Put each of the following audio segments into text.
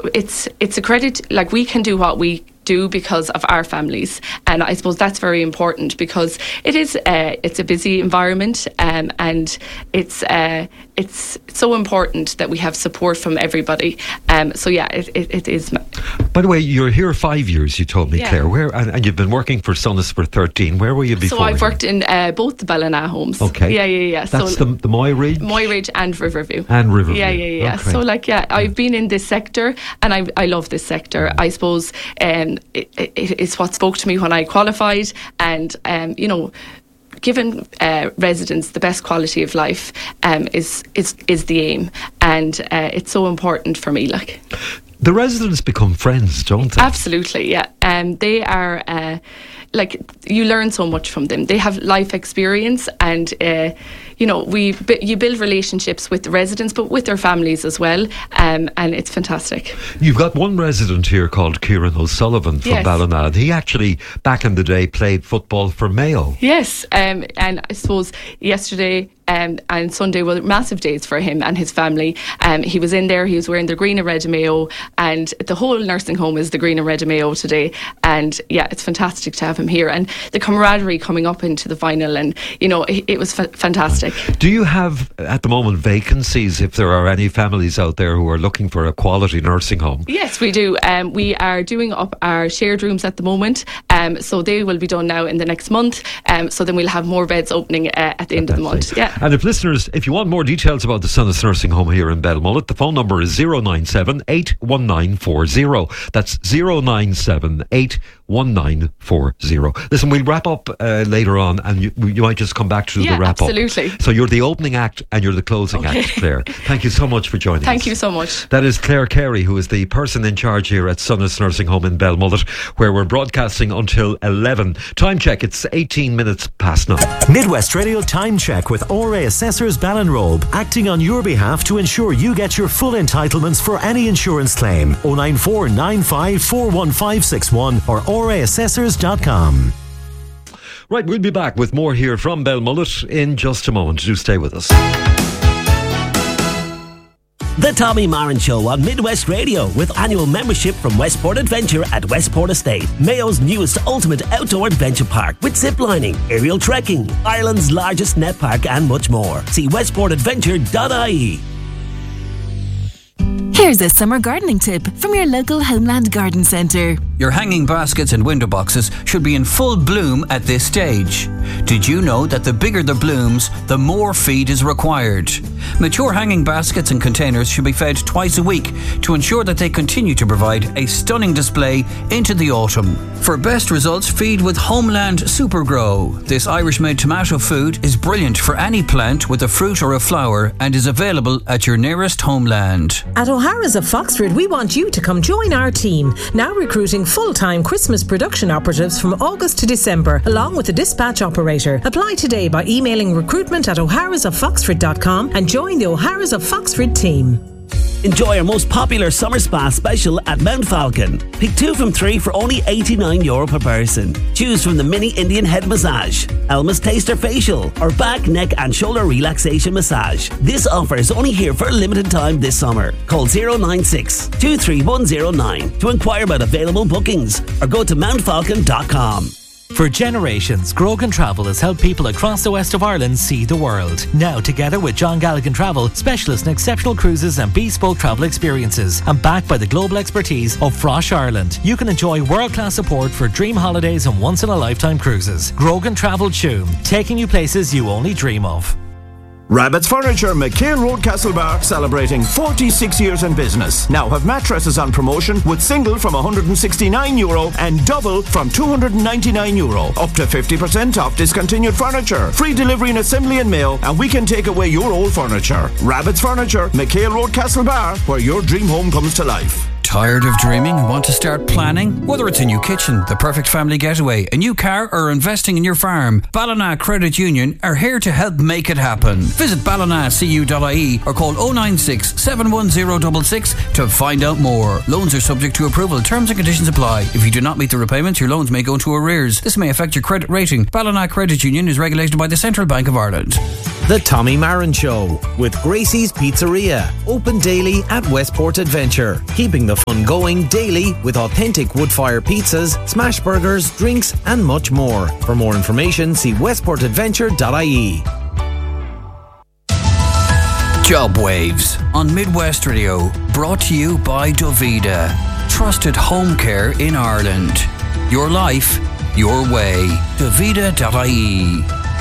it's a credit. Like, we can do what we do because of our families, and I suppose that's very important, because it's a busy environment, and it's so important that we have support from everybody. So yeah, it is. By the way, you're here 5 years, you told me, Claire. Where and you've been working for Sonas for 13. Where were you before? So I've worked in both the Ballina homes. Okay. Yeah. That's so the Moy Ridge? Moy Ridge and Riverview. Yeah. Okay. So I've been in this sector, and I love this sector. I suppose it's what spoke to me when I qualified, and giving residents the best quality of life is the aim, and it's so important for me. Like, the residents become friends, don't they? Absolutely, yeah. They are you learn so much from them. They have life experience, and you build relationships with the residents, but with their families as well, and it's fantastic. You've got one resident here called Kieran O'Sullivan from Ballina. He actually, back in the day, played football for Mayo. Yes, and I suppose yesterday and Sunday were massive days for him and his family. He was in there, he was wearing the green and red of Mayo, and the whole nursing home is the green and red of Mayo today. And yeah, it's fantastic to have him here, and the camaraderie coming up into the final, and it was fantastic. Do you have at the moment vacancies, if there are any families out there who are looking for a quality nursing home? Yes, we do. We are doing up our shared rooms at the moment, so they will be done now in the next month, so then we'll have more beds opening at the end of the month. Yeah. And if you want more details about the Sonas Nursing Home here in Belmullet, the phone number is 097 81940. That's 097 81940. Listen, we'll wrap up later on, and you might just come back to the wrap up. Absolutely. So you're the opening act and you're the closing act, Claire. Thank you so much for joining us. Thank you so much. That is Claire Carey, who is the person in charge here at Sonas Nursing Home in Belmullet, where we're broadcasting until 11. Time check, it's 18 minutes past 9. Midwest Radio Time Check with ORA Assessors Ballinrobe, acting on your behalf to ensure you get your full entitlements for any insurance claim. 094 95 41561 or oraassessors.com. Right, we'll be back with more here from Belmullet in just a moment. Do stay with us. The Tommy Marin Show on Midwest Radio, with annual membership from Westport Adventure at Westport Estate, Mayo's newest ultimate outdoor adventure park, with ziplining, aerial trekking, Ireland's largest net park, and much more. See westportadventure.ie. Here's a summer gardening tip from your local Homeland Garden Centre. Your hanging baskets and window boxes should be in full bloom at this stage. Did you know that the bigger the blooms, the more feed is required? Mature hanging baskets and containers should be fed twice a week to ensure that they continue to provide a stunning display into the autumn. For best results, feed with Homeland Super Grow. This Irish-made tomato food is brilliant for any plant with a fruit or a flower, and is available at your nearest Homeland. At O'Hara's of Foxford, we want you to come join our team, now recruiting full-time Christmas production operatives from August to December, along with a dispatch operator. Apply today by emailing recruitment@o'harasoffoxford.com and join the O'Hara's of Foxford team. Enjoy our most popular summer spa special at Mount Falcon. Pick 2 from 3 for only €89 per person. Choose from the mini Indian head massage, Elma's Taster facial, or back, neck and shoulder relaxation massage. This offer is only here for a limited time this summer. Call 096 23109 to inquire about available bookings, or go to mountfalcon.com. For generations, Grogan Travel has helped people across the west of Ireland see the world. Now, together with John Galligan Travel, specialists in exceptional cruises and bespoke travel experiences, and backed by the global expertise of Frosh Ireland, you can enjoy world-class support for dream holidays and once-in-a-lifetime cruises. Grogan Travel Tuam, taking you places you only dream of. Rabbit's Furniture, McCain Road, Castlebar, celebrating 46 years in business. Now have mattresses on promotion with single from €169 and double from €299. Up to 50% off discontinued furniture. Free delivery and assembly and mail, and we can take away your old furniture. Rabbit's Furniture, McCain Road, Castlebar, where your dream home comes to life. Tired of dreaming and want to start planning? Whether it's a new kitchen, the perfect family getaway, a new car, or investing in your farm, Ballina Credit Union are here to help make it happen. Visit ballinacu.ie or call 096 71066 to find out more. Loans are subject to approval. Terms and conditions apply. If you do not meet the repayments, your loans may go into arrears. This may affect your credit rating. Ballina Credit Union is regulated by the Central Bank of Ireland. The Tommy Marin Show with Gracie's Pizzeria. Open daily at Westport Adventure. Keeping the fun going daily with authentic wood-fire pizzas, smash burgers, drinks and much more. For more information, see westportadventure.ie. Job Waves on Midwest Radio, brought to you by Dovida. Trusted home care in Ireland. Your life, your way. Dovida.ie.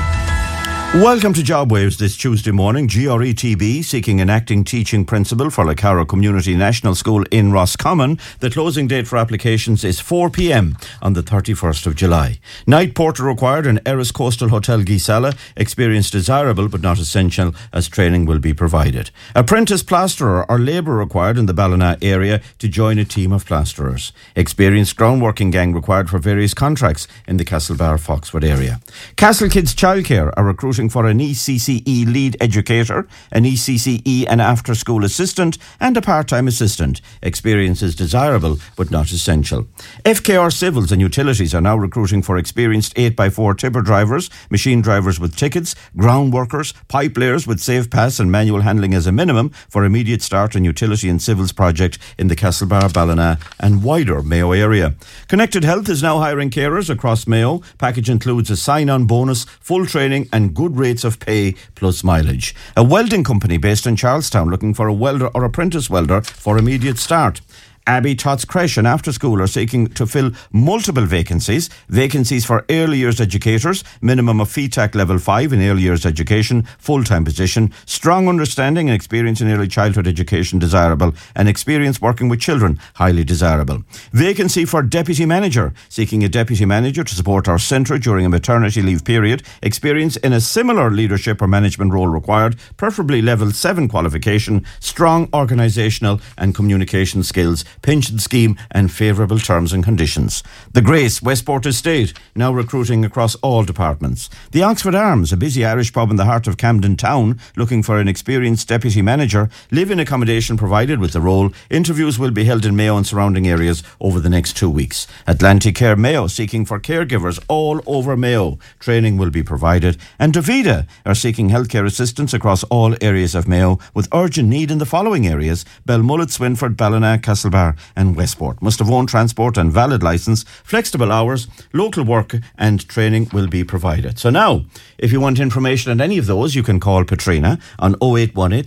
Welcome to Job Waves this Tuesday morning. GRETB seeking an acting teaching principal for Lacara Community National School in Roscommon. The closing date for applications is 4 p.m. on the 31st of July. Night porter required in Erris Coastal Hotel Gisala. Experience desirable but not essential, as training will be provided. Apprentice plasterer or labour required in the Ballina area to join a team of plasterers. Experienced groundworking gang required for various contracts in the Castlebar Foxwood area. Castle Kids Childcare are recruiting for an ECCE lead educator, an ECCE and after school assistant and a part-time assistant. Experience is desirable but not essential. FKR Civils and Utilities are now recruiting for experienced 8x4 tipper drivers, machine drivers with tickets, ground workers, pipe layers with safe pass and manual handling as a minimum for immediate start in utility and civils project in the Castlebar, Ballina and wider Mayo area. Connected Health is now hiring carers across Mayo. Package includes a sign-on bonus, full training and good rates of pay plus mileage. A welding company based in Charlestown looking for a welder or apprentice welder for immediate start. Abbey Tots Creche and After School are seeking to fill multiple vacancies. Vacancies for early years educators, minimum of FETAC level 5 in early years education, full-time position. Strong understanding and experience in early childhood education desirable, and experience working with children highly desirable. Vacancy for deputy manager, seeking a deputy manager to support our centre during a maternity leave period. Experience in a similar leadership or management role required, preferably level 7 qualification. Strong organisational and communication skills. Pension scheme and favourable terms and conditions. The Grace, Westport Estate, now recruiting across all departments. The Oxford Arms, a busy Irish pub in the heart of Camden Town, looking for an experienced deputy manager. Live-in accommodation provided with the role. Interviews will be held in Mayo and surrounding areas over the next 2 weeks. Atlantic Care Mayo, seeking for caregivers all over Mayo. Training will be provided. And Dovida are seeking healthcare assistance across all areas of Mayo with urgent need in the following areas: Belmullet, Swinford, Ballina, Castlebar and Westport. Must have own transport and valid licence, flexible hours, local work and training will be provided. So now, if you want information on any of those, you can call Patrina on 0818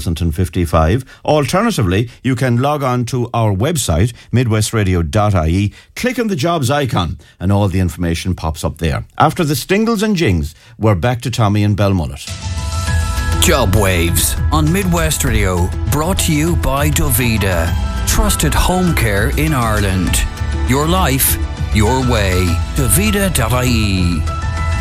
3055. Alternatively, you can log on to our website, midwestradio.ie, click on the jobs icon and all the information pops up there. After the Stingles and Jings, we're back to Tommy and Belmullet. Job Waves on Midwest Radio, brought to you by Dovida. Trusted home care in Ireland. Your life, your way. Dovida.ie.